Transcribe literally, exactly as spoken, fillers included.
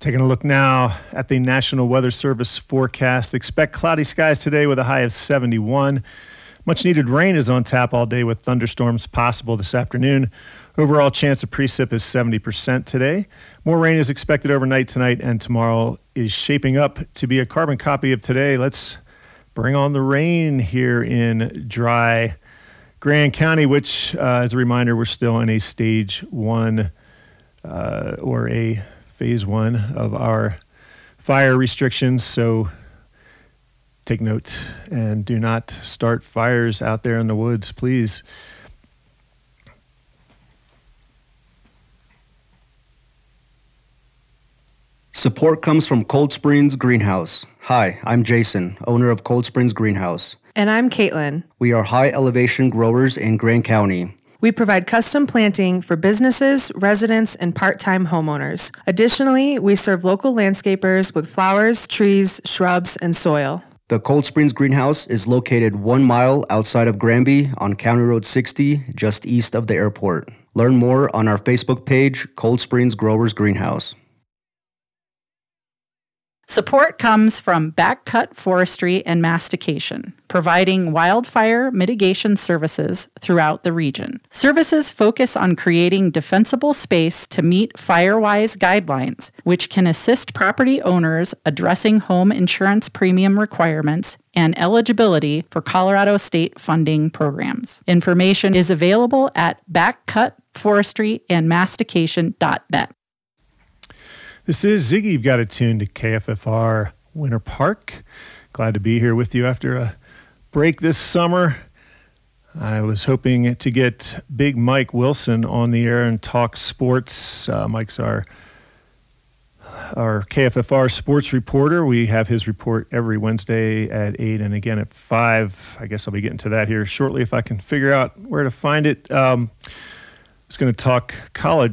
Taking a look now at the National Weather Service forecast. Expect cloudy skies today with a high of seventy-one. Much needed rain is on tap all day with thunderstorms possible this afternoon. Overall chance of precip is seventy percent today. More rain is expected overnight tonight, and tomorrow is shaping up to be a carbon copy of today. Let's bring on the rain here in dry Grand County, which, uh, as a reminder, we're still in a stage one uh, or a phase one of our fire restrictions. So take note and do not start fires out there in the woods, please. Support comes from Cold Springs Greenhouse. Hi, I'm Jason, owner of Cold Springs Greenhouse. And I'm Caitlin. We are high elevation growers in Grand County. We provide custom planting for businesses, residents, and part-time homeowners. Additionally, we serve local landscapers with flowers, trees, shrubs, and soil. The Cold Springs Greenhouse is located one mile outside of Granby on County Road sixty, just east of the airport. Learn more on our Facebook page, Cold Springs Growers Greenhouse. Support comes from Backcut Forestry and Mastication, providing wildfire mitigation services throughout the region. Services focus on creating defensible space to meet FireWise guidelines, which can assist property owners addressing home insurance premium requirements and eligibility for Colorado state funding programs. Information is available at backcut forestry and mastication dot net. This is Ziggy. You've got it tuned to K F F R Winter Park. Glad to be here with you after a break this summer. I was hoping to get Big Mike Wilson on the air and talk sports. Uh, Mike's our our K F F R sports reporter. We have his report every Wednesday at eight and again at five. I guess I'll be getting to that here shortly if I can figure out where to find it. Um, I was going to talk college